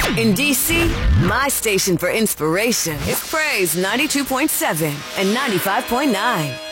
In D.C., my station for inspiration is Praise 92.7 and 95.9.